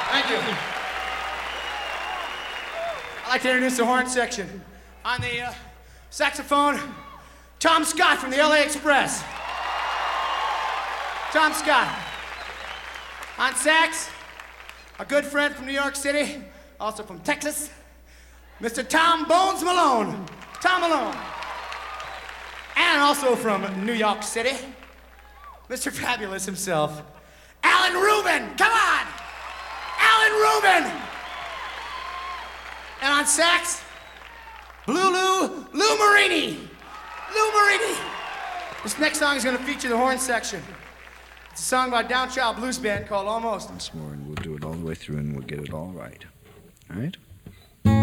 Thank you. I'd like to introduce the horn section. On the saxophone, Tom Scott from the LA Express. Tom Scott. On sax, a good friend from New York City, also from Texas, Mr. Tom Bones Malone. Tom Malone. And also from New York City, Mr. Fabulous himself, Alan Rubin. Come on! Alan Rubin! And on sax, Lou Marini. Lou Marini. This next song is going to feature the horn section. It's a song by a Downchild Blues band called Almost. Once more, and we'll do it all the way through, and we'll get it all right. All right?